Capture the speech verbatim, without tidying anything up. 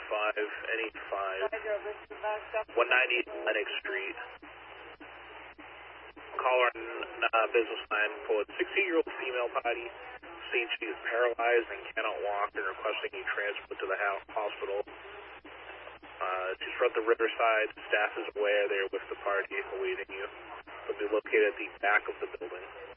five, N E five, one ninety Lennox Street. Caller on uh, business line for a sixteen-year-old female party, saying she is paralyzed and cannot walk and requesting a transport to the ho- hospital. Uh, she's from the Riverside. Staff is aware they're with the party awaiting you. They'll be located at the back of the building.